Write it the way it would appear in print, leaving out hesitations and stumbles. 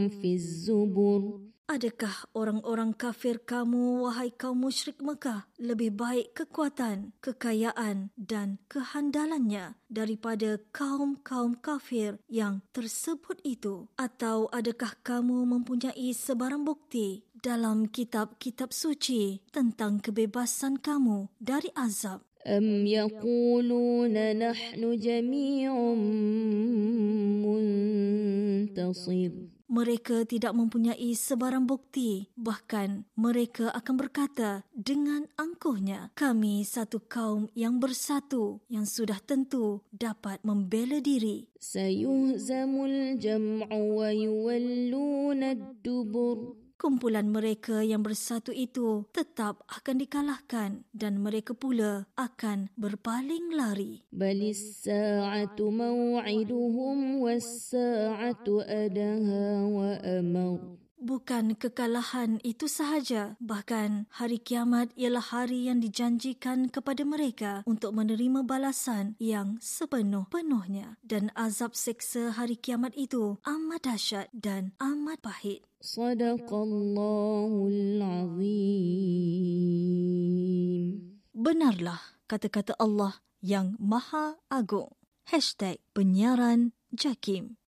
في الزبر. Adakah orang-orang kafir kamu, wahai kaum musyrik Mekah, lebih baik kekuatan, kekayaan dan kehandalannya daripada kaum-kaum kafir yang tersebut itu? Atau adakah kamu mempunyai sebarang bukti dalam kitab-kitab suci tentang kebebasan kamu dari azab? أم يقولون نحن جميع منتصر. Mereka tidak mempunyai sebarang bukti. Bahkan mereka akan berkata dengan angkuhnya, kami satu kaum yang bersatu, yang sudah tentu dapat membela diri. سيهزم الجمع ويولون الدبر. Kumpulan mereka yang bersatu itu tetap akan dikalahkan dan mereka pula akan berpaling lari. بل الساعة موعدهم والساعة أدهى وأمر. Bukan kekalahan itu sahaja, bahkan hari kiamat ialah hari yang dijanjikan kepada mereka untuk menerima balasan yang sepenuh-penuhnya. Dan azab seksa hari kiamat itu amat dahsyat dan amat pahit. Sadaqallahul Azim. Benarlah kata-kata Allah yang Maha Agung. #penyiaran Jakim.